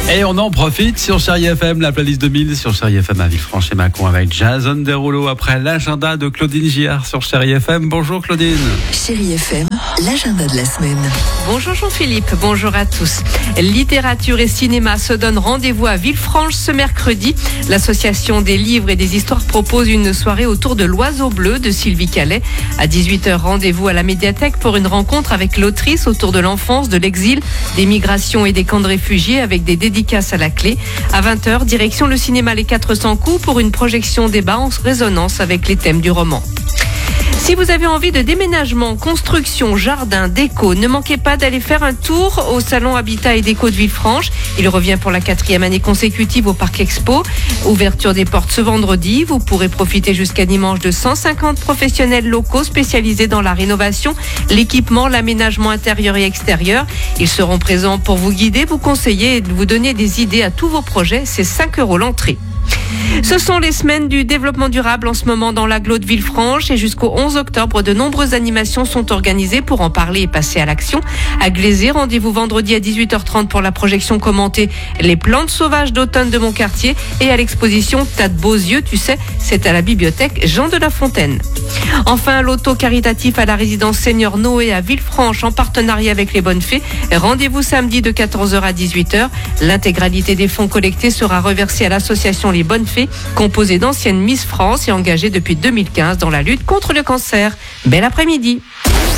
Et on en profite sur Chérie FM, la playlist 2000 sur Chérie FM à Villefranche-et-Mâcon avec Jason Derulo après l'agenda de Claudine Giard sur Chérie FM. Bonjour Claudine. Chérie FM, l'agenda de la semaine. Bonjour Jean-Philippe, bonjour à tous. Littérature et cinéma se donnent rendez-vous à Villefranche ce mercredi. L'association des livres et des histoires propose une soirée autour de l'Oiseau bleu de Sylvie Calais. À 18h, rendez-vous à la médiathèque pour une rencontre avec l'autrice autour de l'enfance, de l'exil, des migrations et des camps de réfugiés avec des dédicaces à la clé. À 20h, direction le cinéma Les 400 coups pour une projection débat en résonance avec les thèmes du roman. Si vous avez envie de déménagement, construction, jardin, déco, ne manquez pas d'aller faire un tour au salon Habitat et Déco de Villefranche. Il revient pour la 4e année consécutive au Parc Expo. Ouverture des portes ce vendredi. Vous pourrez profiter jusqu'à dimanche de 150 professionnels locaux spécialisés dans la rénovation, l'équipement, l'aménagement intérieur et extérieur. Ils seront présents pour vous guider, vous conseiller et vous donner des idées à tous vos projets. C'est 5 € l'entrée. Ce sont les semaines du développement durable en ce moment dans l'agglo de Villefranche et jusqu'au 11 octobre, de nombreuses animations sont organisées pour en parler et passer à l'action. À Glazé, rendez-vous vendredi à 18h30 pour la projection commentée Les plantes sauvages d'automne de mon quartier et à l'exposition T'as de beaux yeux, tu sais, c'est à la bibliothèque Jean de La Fontaine. Enfin, l'auto caritatif à la résidence Seigneur Noé à Villefranche en partenariat avec les Bonnes Fées. Rendez-vous samedi de 14h à 18h. L'intégralité des fonds collectés sera reversée à l'association Les Bonnes Fées, composée d'anciennes Miss France et engagée depuis 2015 dans la lutte contre le cancer. Bel après-midi.